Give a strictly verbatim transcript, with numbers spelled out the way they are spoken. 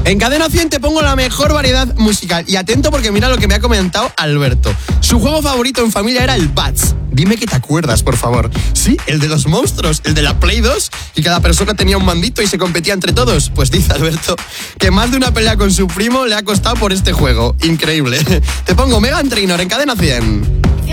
En Cadena cien te pongo la mejor variedad musical. Y atento porque mira lo que me ha comentado Alberto. Su juego favorito en familia era el Bats. Dime que te acuerdas, por favor. Sí, el de los monstruos, el de la Play dos. Y cada persona tenía un mandito y se competía entre todos. Pues dice Alberto que más de una pelea con su primo le ha costado por este juego. Increíble. Te pongo Meghan Trainor en Cadena cien.